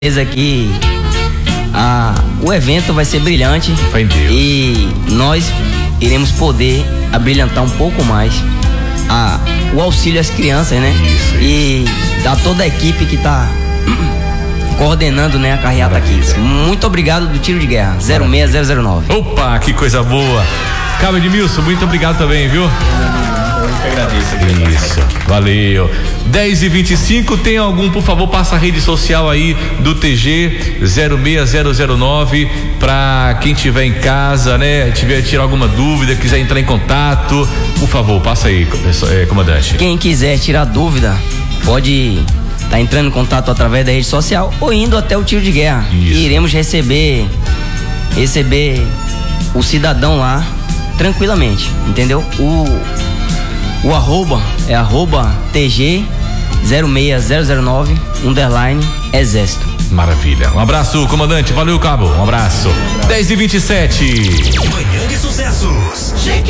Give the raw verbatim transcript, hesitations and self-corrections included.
que a, o evento vai ser brilhante. Fé em Deus. E nós iremos poder abrilhantar um pouco mais a, o auxílio às crianças, né? Isso, e a toda a equipe que está coordenando, né, a carreata aqui. Muito obrigado do Tiro de Guerra zero seis zero zero nove. Opa, que coisa boa. Cabo Edmilson, muito obrigado também, viu? Eu que agradeço. Isso, valeu. dez e vinte e cinco, tem algum, por favor, passa a rede social aí do T G zero seis zero zero nove pra quem tiver em casa, né, tiver tirar alguma dúvida, quiser entrar em contato, por favor, passa aí, é, comandante. Quem quiser tirar dúvida, pode estar tá entrando em contato através da rede social ou indo até o Tiro de Guerra. Isso. E iremos receber receber o cidadão lá tranquilamente, entendeu? O O arroba é arroba T G zero seis zero zero nove underline exército. Maravilha. Um abraço, comandante. Valeu, cabo. Um abraço. dez e vinte e sete. Manhã de Sucessos.